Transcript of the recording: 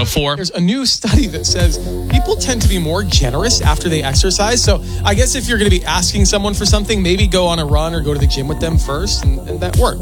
104. There's a new study that says people tend to be more generous after they exercise. So I guess if you're going to be asking someone for something, maybe go on a run or go to the gym with them first, and that works.